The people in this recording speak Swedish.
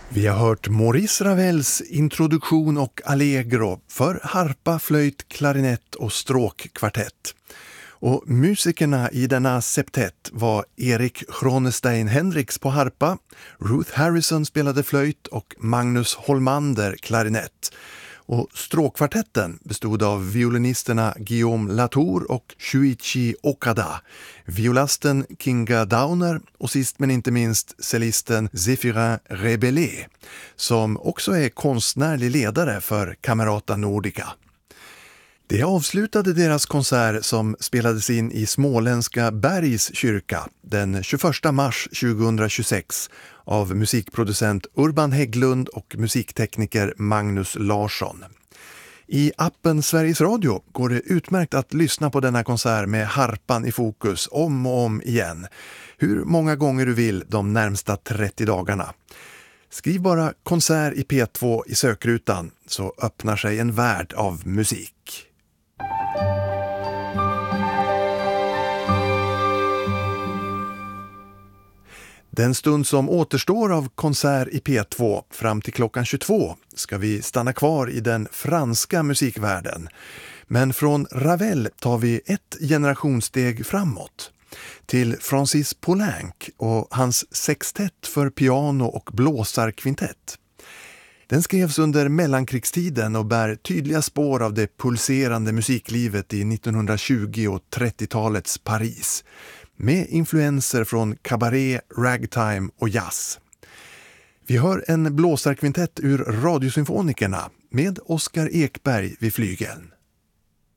Vi har hört Maurice Ravels introduktion och allegro för harpa, flöjt, klarinett och stråkkvartett. Och musikerna i denna septett var Erik Cronestein Hendricks på harpa, Ruth Harrison spelade flöjt och Magnus Holmander klarinett. Och stråkkvartetten bestod av violinisterna Guillaume Latour och Shuichi Okada, violasten Kinga Downer och sist men inte minst cellisten Zéphirin Rebellé, som också är konstnärlig ledare för Camerata Nordica. Det avslutade deras konsert som spelades in i småländska Bergs kyrka den 21 mars 2026 av musikproducent Urban Hägglund och musiktekniker Magnus Larsson. I appen Sveriges Radio går det utmärkt att lyssna på denna konsert med harpan i fokus om och om igen, hur många gånger du vill de närmsta 30 dagarna. Skriv bara konsert i P2 i sökrutan så öppnar sig en värld av musik. Den stund som återstår av konsert i P2 fram till klockan 22 ska vi stanna kvar i den franska musikvärlden. Men från Ravel tar vi ett generationssteg framåt till Francis Poulenc och hans sextett för piano och blåsarkvintett. Den skrevs under mellankrigstiden och bär tydliga spår av det pulserande musiklivet i 1920- och 30-talets Paris, med influenser från cabaret, ragtime och jazz. Vi hör en blåsarkvintett ur Radiosymfonikerna med Oskar Ekberg vid flygeln.